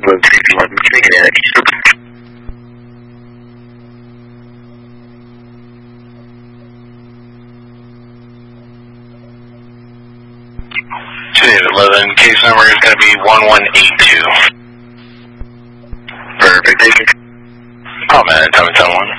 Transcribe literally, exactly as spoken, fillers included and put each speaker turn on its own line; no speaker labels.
Bravo three one, can I get an Eastbrook?
two eleven, case number is going to be one one eight two.
Perfect, thank you.
Oh man, time to tell one.